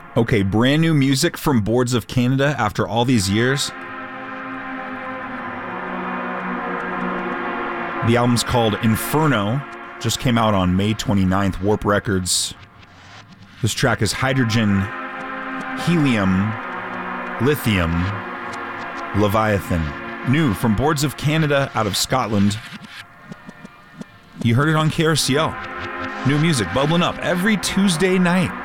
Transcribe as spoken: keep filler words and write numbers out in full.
Okay, brand new music from Boards of Canada after all these years. The album's called Inferno, just came out on May twenty-ninth, Warp Records. This track is Hydrogen, Helium, Lithium, Leviathan. New from Boards of Canada out of Scotland. You heard it on K R C L. New music bubbling up every Tuesday night.